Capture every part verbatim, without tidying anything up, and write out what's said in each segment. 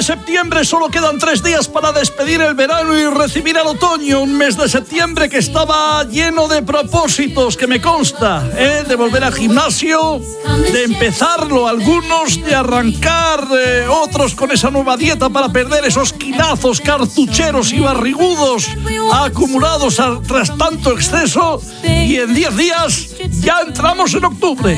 de septiembre, solo quedan tres días para despedir el verano y recibir el otoño. Un mes de septiembre que estaba lleno de propósitos, que me consta, ¿eh? De volver al gimnasio, de empezarlo algunos, de arrancar eh, otros con esa nueva dieta para perder esos kilazos cartucheros y barrigudos acumulados a, tras tanto exceso. Y en diez días ya entramos en octubre.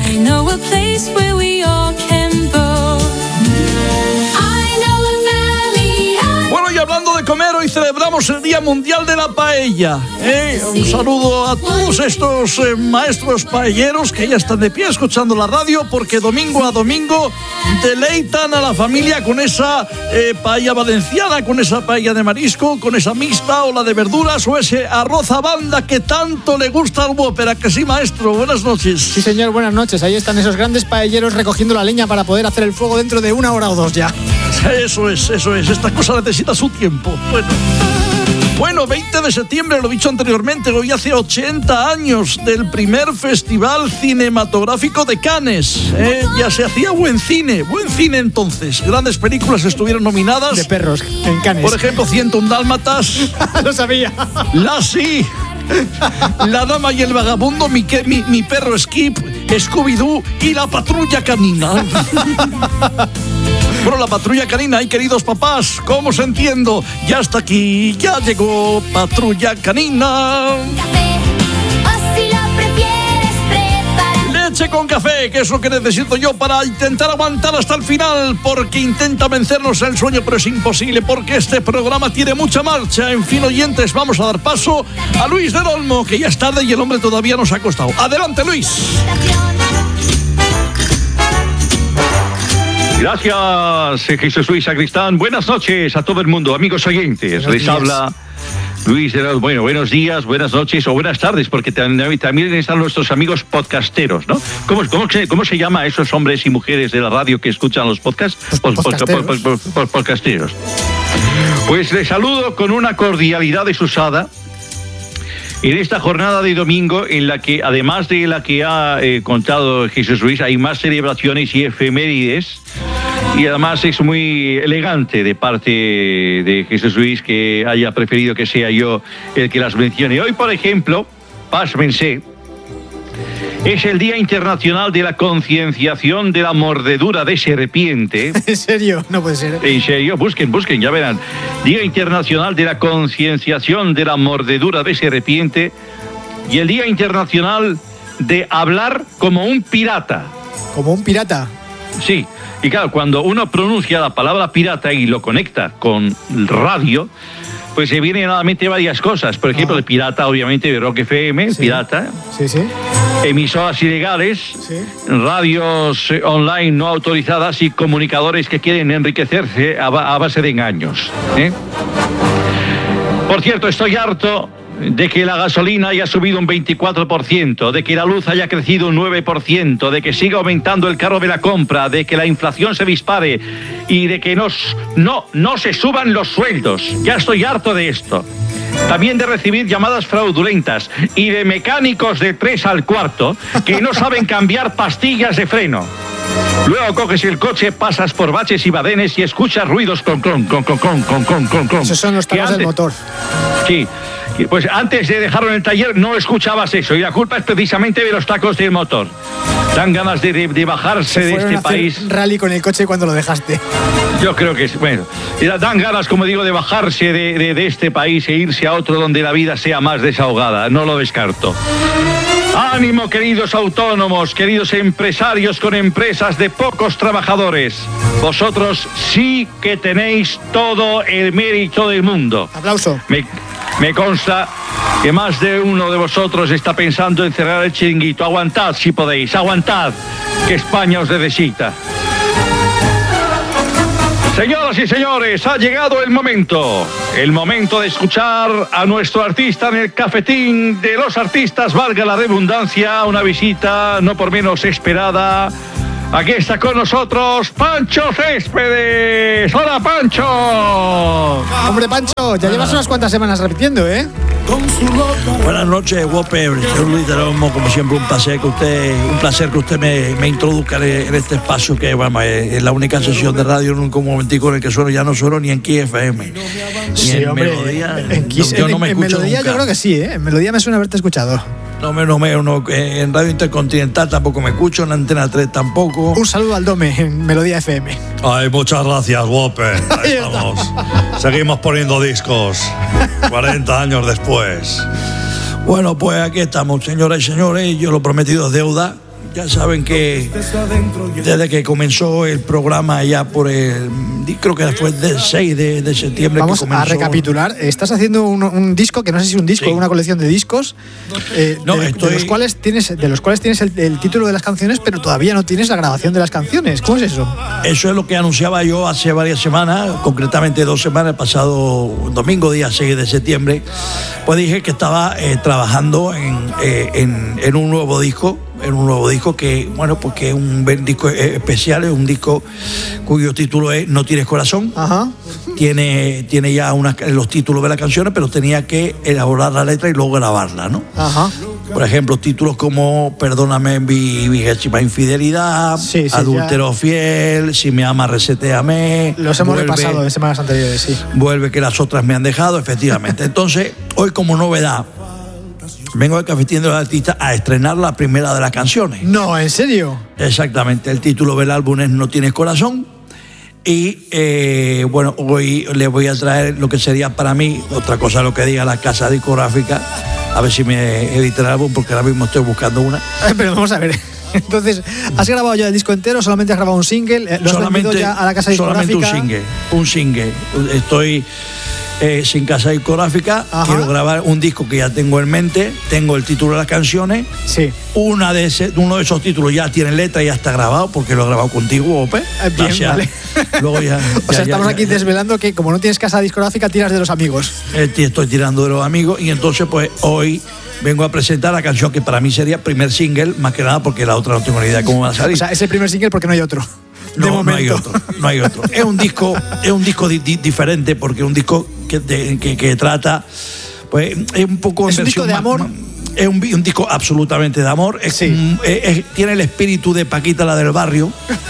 Bueno, y hablando de comer, hoy celebramos el Día Mundial de la Paella. ¿eh? Un saludo a todos estos eh, maestros paelleros que ya están de pie escuchando la radio, porque domingo a domingo deleitan a la familia con esa eh, paella valenciana, con esa paella de marisco, con esa mixta o la de verduras o ese arroz a banda que tanto le gusta al Whopper. ¿A que sí, maestro? Buenas noches. Sí, señor, buenas noches. Ahí están esos grandes paelleros recogiendo la leña para poder hacer el fuego dentro de una hora o dos ya. Eso es, eso es. Esta cosa necesita su tiempo. Bueno, bueno, veinte de septiembre, lo he dicho anteriormente, hoy hace ochenta años del primer Festival Cinematográfico de Cannes. ¿eh? Ya se hacía buen cine, buen cine entonces. Grandes películas estuvieron nominadas. De perros en Cannes. Por ejemplo, ciento un Dálmatas. Lo sabía. Lassie. La Dama y el Vagabundo, mi, mi, mi perro Skip, Scooby-Doo y la Patrulla Canina. Bueno, la Patrulla Canina, ay, queridos papás, ¿cómo os entiendo? Ya está aquí, ya llegó Patrulla Canina. Leche con café, que es lo que necesito yo para intentar aguantar hasta el final, porque intenta vencernos el sueño, pero es imposible, porque este programa tiene mucha marcha. En fin, oyentes, vamos a dar paso a Luis del Olmo, que ya es tarde y el hombre todavía nos ha costado. Adelante, Luis. Gracias, Jesús Luis Sacristán. Buenas noches a todo el mundo, amigos oyentes. Buenos Les días. habla Luis de los... Bueno, buenos días, buenas noches o buenas tardes, porque también, también están nuestros amigos podcasteros, ¿no? ¿Cómo, cómo, se, ¿Cómo se llama a esos hombres y mujeres de la radio que escuchan los podcasts? Pod, pod, pod, pod, pod, pod, podcasteros. Pues les saludo con una cordialidad desusada en esta jornada de domingo, en la que, además de la que ha eh, contado Jesús Luis, hay más celebraciones y efemérides. Y además es muy elegante de parte de Jesús Luis que haya preferido que sea yo el que las mencione. Hoy, por ejemplo, pásmense, es el Día Internacional de la Concienciación de la Mordedura de Serpiente. ¿En serio? No puede ser. En serio, busquen, busquen, ya verán. Día Internacional de la Concienciación de la Mordedura de Serpiente y el Día Internacional de Hablar como un Pirata. ¿Como un pirata? Sí, y claro, cuando uno pronuncia la palabra pirata y lo conecta con radio, pues se vienen a la mente varias cosas. Por ejemplo, Ah. el pirata, obviamente, de Rock F M, Sí. pirata. Sí, sí. Emisoras ilegales, Sí. radios eh, online no autorizadas y comunicadores que quieren enriquecerse a, ba- a base de engaños. ¿eh? Por cierto, estoy harto de que la gasolina haya subido un veinticuatro por ciento, de que la luz haya crecido un nueve por ciento, de que siga aumentando el carro de la compra, de que la inflación se dispare y de que nos, no, no se suban los sueldos. Ya estoy harto de esto. También de recibir llamadas fraudulentas y de mecánicos de tres al cuarto que no saben cambiar pastillas de freno. Luego coges el coche, pasas por baches y badenes y escuchas ruidos con con con con con con con con con. Esos son los Que tacos del antes- motor. Sí, pues antes de dejarlo en el taller no escuchabas eso y la culpa es precisamente de los tacos del motor. Dan ganas de, de, de bajarse de Fueron este a hacer país. rally con el coche cuando lo dejaste. Yo creo que es, bueno, dan ganas, como digo, de bajarse de, de, de este país e irse a otro donde la vida sea más desahogada. No lo descarto. Ánimo, queridos autónomos, queridos empresarios con empresas de pocos trabajadores. Vosotros sí que tenéis todo el mérito del mundo. Aplauso. Me, me consta que más de uno de vosotros está pensando en cerrar el chiringuito. Aguantad si podéis, aguantad, que España os necesita. Señoras y señores, ha llegado el momento. El momento de escuchar a nuestro artista en el cafetín de los artistas, valga la redundancia, una visita no por menos esperada. Aquí está con nosotros Pancho Céspedes. ¡Hola, Pancho! Hombre, Pancho, ya llevas unas cuantas semanas repitiendo, ¿eh? Buenas noches, Wope. Señor Luis de Lomo, como siempre, un placer que usted, un placer que usted me, me introduzca en este espacio que, vamos, es la única sesión de radio en un momentico en el que sueno, ya no sueno ni en Kiss F M. Ni sí, en hombre, Melodía. En, Kiss, yo no en, me en escucho Melodía nunca. yo creo que sí, ¿eh? En Melodía me suena haberte escuchado. No me, no me, no, en Radio Intercontinental tampoco me escucho, en Antena tres tampoco. Un saludo al Dome en Melodía F M. Ay, muchas gracias, Wope. Ahí estamos. Seguimos poniendo discos cuarenta años después. Bueno, pues aquí estamos, señoras y señores. Yo lo prometido es deuda. Ya saben que desde que comenzó el programa, ya por el, creo que fue del seis de, de septiembre. Vamos que comenzó. a recapitular. Estás haciendo un, un disco, que no sé si es un disco o Sí. una colección de discos, eh, No, de, estoy- de los cuales tienes, de los cuales tienes el, el título de las canciones, pero todavía no tienes la grabación de las canciones. ¿Cómo es eso? Eso es lo que anunciaba yo hace varias semanas, concretamente dos semanas, el pasado domingo, día seis de septiembre. Pues dije que estaba eh, trabajando en, eh, en, en un nuevo disco, en un nuevo disco que, bueno, pues que es un buen disco eh, especial, es un disco cuyo título es No tienes corazón. Ajá. Tiene, tiene ya unas, los títulos de las canciones, pero tenía que elaborar la letra y luego grabarla, ¿no? Ajá. Por ejemplo, títulos como Perdóname mi vigésima infidelidad, Sí, sí, Adúltero fiel, Si me amas, resetéame. Los hemos vuelve, repasado de semanas anteriores, sí. Vuelve que las otras me han dejado, efectivamente. Entonces, hoy como novedad, vengo al Cafetín de los Artistas a estrenar la primera de las canciones. No, ¿en serio? Exactamente, el título del álbum es No tienes corazón. Y eh, bueno, hoy les voy a traer lo que sería para mí, otra cosa lo que diga la casa discográfica, a ver si me edita el álbum, porque ahora mismo estoy buscando una. Eh, Pero vamos a ver. Entonces, ¿has grabado ya el disco entero? ¿Solamente has grabado un single? Eh, ¿Lo has vendido ya a la casa solamente discográfica? un single, un single. Estoy eh, sin casa discográfica, Ajá. quiero grabar un disco que ya tengo en mente, tengo el título de las canciones. Sí. Una de ese, uno de esos títulos ya tiene letra y ya está grabado, porque lo he grabado contigo, Ope. Eh, bien, Gracias. vale. Luego ya, O sea, ya, estamos ya, aquí ya, desvelando que como no tienes casa discográfica, tiras de los amigos. eh, estoy tirando de los amigos y entonces pues hoy vengo a presentar la canción que para mí sería primer single, más que nada porque la otra no tengo ni idea cómo va a salir. O sea, es el primer single porque no hay otro. De No, momento. no hay otro, no hay otro. Es un disco, es un disco di- di- diferente porque es un disco que, de- que, que trata, pues es un poco en ¿Es un disco versión de más- amor? más- es un, vi- un disco absolutamente de amor. Es, Sí. un- es- es- tiene el espíritu de Paquita, la del barrio.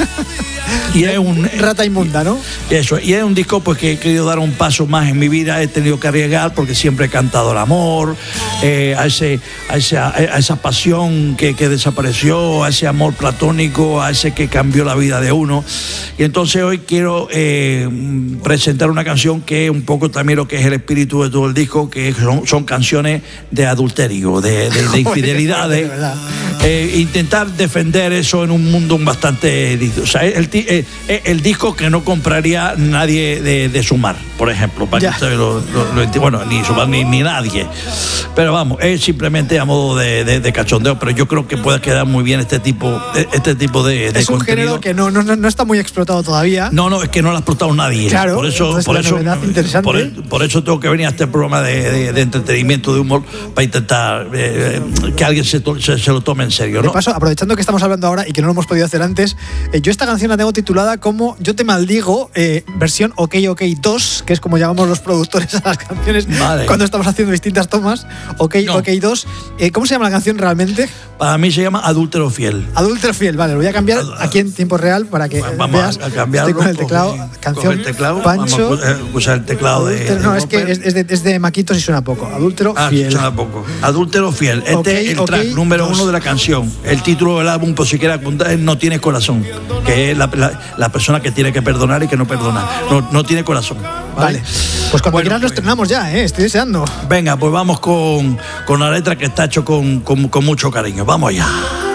Y es un Rata inmunda, ¿no? Eso, y es un disco pues que he querido dar un paso más en mi vida, he tenido que arriesgar porque siempre he cantado el amor, eh, a, ese, a, esa, a esa pasión que, que desapareció, a ese amor platónico, a ese que cambió la vida de uno. Y entonces hoy quiero eh, presentar una canción que es un poco también lo que es el espíritu de todo el disco, que son, son canciones de adulterio, de, de, de infidelidades. De verdad. Eh, intentar defender eso en un mundo bastante... O sea, el, ti- eh, eh, el disco que no compraría nadie de, de Sumar, por ejemplo, para Ya. que ustedes lo, lo- lo enti- bueno, ni Sumar ni, ni nadie. Pero vamos, es simplemente a modo de, de- de cachondeo, pero yo creo que puede quedar muy bien este tipo, este tipo de, de Es un contenido. género que no, no, no no está muy explotado todavía. No, no, es que no lo ha explotado nadie. Claro, por eso, entonces por la eso, novedad interesante. por, por eso tengo que venir a este programa de, de- de entretenimiento, de humor, para intentar eh, que alguien se, to- se, se lo tome en serio, De ¿no? paso, aprovechando que estamos hablando ahora y que no lo hemos podido hacer antes, eh, yo esta canción la tengo titulada como Yo te maldigo, eh, versión OK OK dos, que es como llamamos los productores a las canciones Vale. cuando estamos haciendo distintas tomas. OK No. OK dos. Eh, ¿Cómo se llama la canción realmente? Para mí se llama Adúltero Fiel. Adúltero fiel, vale, lo voy a cambiar aquí en tiempo real para que Vamos veas. a cambiarlo. Estoy con el teclado, coge- canción coge el teclado, Pancho. vamos a usar el teclado de, Adúltero- de no, es que Opel. es, es de, es de Maquitos y suena poco. Adúltero Ah, fiel. suena poco. Adúltero Fiel. Este Ok, es el ok, track número dos. uno de la canción. El título del álbum, por si quiera apuntar, es No tienes corazón. Que es la, la- la persona que tiene que perdonar y que no perdona. No, no tiene corazón. Vale. Pues cuando Bueno, quieras lo pues- estrenamos ya, ¿eh? Estoy deseando. Venga, pues vamos con, con la letra que está hecho con, con, con mucho cariño. Vamos allá.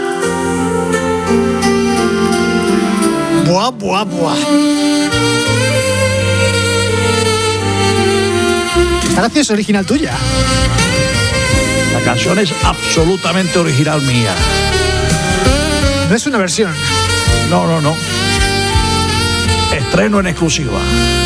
Buah, buah, buah. Esta canción es original tuya. La canción es absolutamente original mía. No es una versión. No, no, no. Estreno en exclusiva.